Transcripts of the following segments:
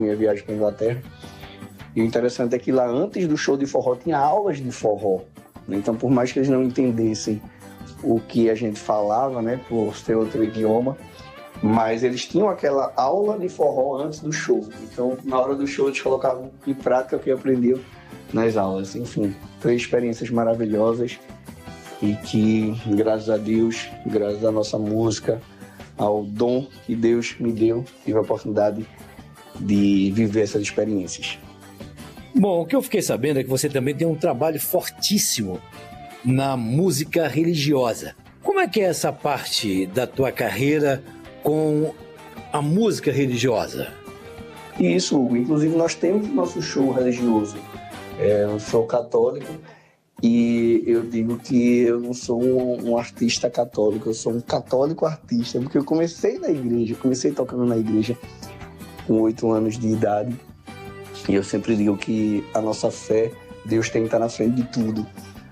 minha viagem para a Inglaterra. E o interessante é que lá, antes do show de forró, tinha aulas de forró. Então, por mais que eles não entendessem o que a gente falava, né, por ser outro idioma, mas eles tinham aquela aula de forró antes do show. Então, na hora do show, eles colocavam em prática o que aprendiam nas aulas. Enfim, foi experiências maravilhosas e que, graças a Deus, graças à nossa música, ao dom que Deus me deu, tive a oportunidade de viver essas experiências. Bom, o que eu fiquei sabendo é que você também tem um trabalho fortíssimo na música religiosa. Como é que é essa parte da tua carreira com a música religiosa? Isso, Hugo. Inclusive, nós temos nosso show religioso. É um show católico e eu digo que eu não sou um artista católico, eu sou um católico artista, porque eu comecei na igreja, comecei tocando na igreja com 8 anos de idade. E eu sempre digo que a nossa fé, Deus tem que estar na frente de tudo.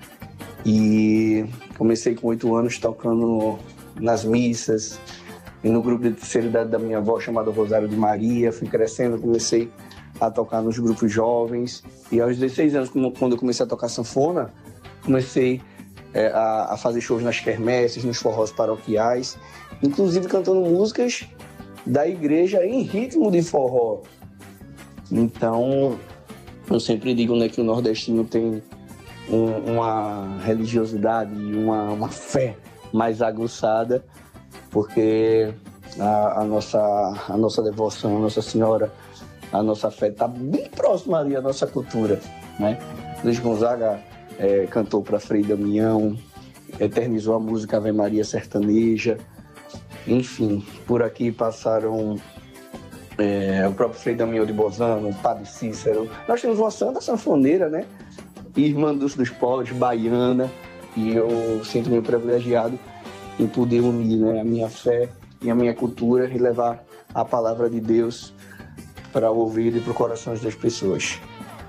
E comecei com 8 anos tocando nas missas, e no grupo de terceira idade da minha avó, chamado Rosário de Maria. Fui crescendo, comecei a tocar nos grupos jovens. E aos 16 anos, quando eu comecei a tocar sanfona, comecei a fazer shows nas quermesses, nos forrós paroquiais, inclusive cantando músicas da igreja em ritmo de forró. Então, eu sempre digo, né, que o nordestino tem uma religiosidade e uma fé mais aguçada, porque a nossa devoção, a Nossa Senhora, a nossa fé está bem próxima ali à nossa cultura, né? Luiz Gonzaga cantou para Frei Damião, eternizou a música Ave Maria sertaneja. Enfim, por aqui passaram o próprio Frei Damião de Bozano, o Padre Cícero. Nós temos uma santa sanfoneira, né? Irmã dos povos, baiana, e eu sinto-me privilegiado em poder unir, né, a minha fé e a minha cultura e levar a palavra de Deus para o ouvido e para os corações das pessoas.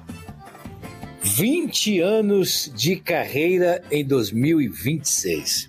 20 anos de carreira em 2026.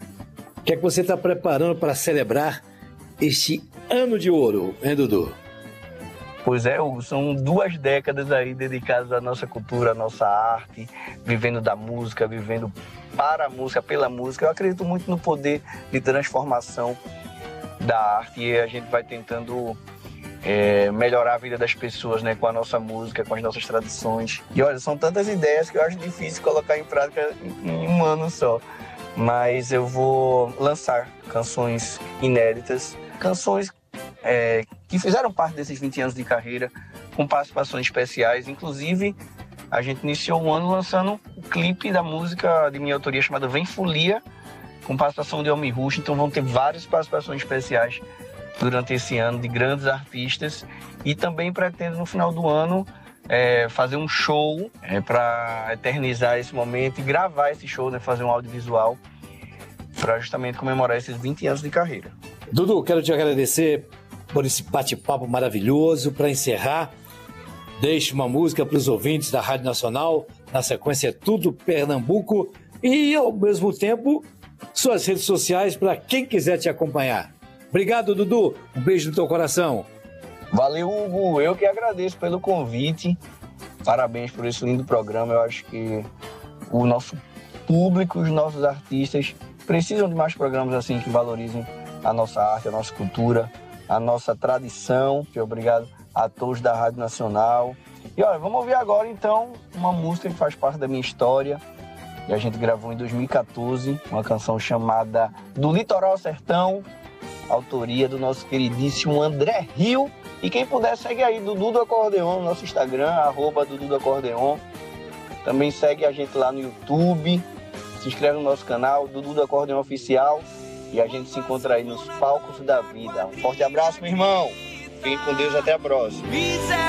O que é que você está preparando para celebrar este ano de ouro, hein, Dudu? Pois é, Hugo, são 2 décadas aí dedicadas à nossa cultura, à nossa arte, vivendo da música, vivendo para a música, pela música. Eu acredito muito no poder de transformação da arte e a gente vai tentando melhorar a vida das pessoas, né, com a nossa música, com as nossas tradições. E olha, são tantas ideias que eu acho difícil colocar em prática em um ano só. Mas eu vou lançar canções inéditas, canções que fizeram parte desses 20 anos de carreira, com participações especiais. Inclusive, a gente iniciou o ano lançando o clipe da música de minha autoria chamada Vem Folia, com participação de Almi Rush. Então vão ter várias participações especiais durante esse ano de grandes artistas. E também pretendo, no final do ano, fazer um show para eternizar esse momento e gravar esse show, né, fazer um audiovisual para justamente comemorar esses 20 anos de carreira. Dudu, quero te agradecer por esse bate-papo maravilhoso. Para encerrar, deixe uma música para os ouvintes da Rádio Nacional, na sequência Tudo Pernambuco, e ao mesmo tempo suas redes sociais para quem quiser te acompanhar. Obrigado, Dudu, um beijo no teu coração. Valeu, Hugo, eu que agradeço pelo convite, parabéns por esse lindo programa. Eu acho que o nosso público, os nossos artistas precisam de mais programas assim que valorizem a nossa arte, a nossa cultura, a nossa tradição. Obrigado a todos da Rádio Nacional. E olha, vamos ouvir agora então uma música que faz parte da minha história, e a gente gravou em 2014, uma canção chamada Do Litoral ao Sertão, autoria do nosso queridíssimo André Rio. E quem puder, segue aí Dudu do Acordeon no nosso Instagram, @Dudu do Acordeon. Também segue a gente lá no YouTube, se inscreve no nosso canal, Dudu do Acordeon Oficial, e a gente se encontra aí nos palcos da vida. Um forte abraço, meu irmão. Fiquem com Deus, até a próxima.